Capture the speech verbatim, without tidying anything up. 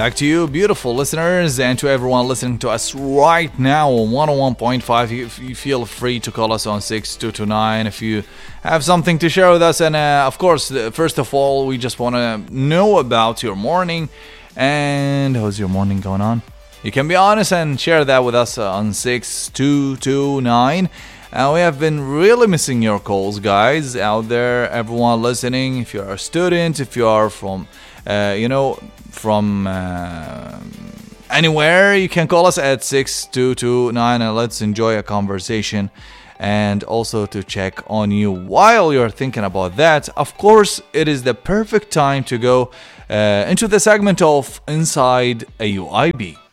Back to you, beautiful listeners, and to everyone listening to us right now on one oh one point five. You, you feel free to call us on six two two nine if you have something to share with us. And uh, of course, first of all, we just want to know about your morning. And how's your morning going on? You can be honest and share that with us on six two two nine. And we have been really missing your calls, guys, out there, everyone listening. If you're a student, if you are from, uh, you know, from uh, anywhere, you can call us at six two two nine and let's enjoy a conversation. And also to check on you while you're thinking about that, of course, it is the perfect time to go uh, into the segment of Inside A U I B.